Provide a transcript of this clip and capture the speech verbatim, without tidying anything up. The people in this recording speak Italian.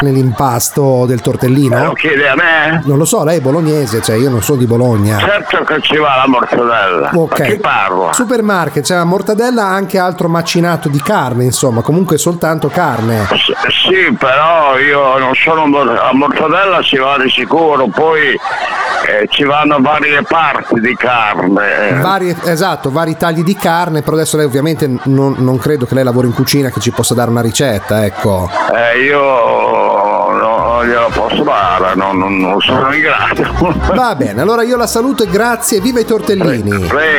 nell'impasto del tortellino? Me lo chiede a me? Non lo so, lei è bolognese, cioè io non sono di Bologna. Certo che ci va la mortadella. Ok. Ma chi parla? Supermarket, c'è la mortadella, anche altro macinato di carne, insomma, comunque soltanto carne. S- sì, però io non sono a mortadella, ci va di sicuro, poi eh, ci vanno varie parti di carne. Vari, esatto, vari tagli di carne, però adesso lei ovviamente non, non credo che lei lavori in cucina, che ci possa dare una ricetta, ecco. Eh, io non glielo posso dare, non, non, non sono in grado. Va bene, allora io la saluto e grazie, viva i tortellini. Prego.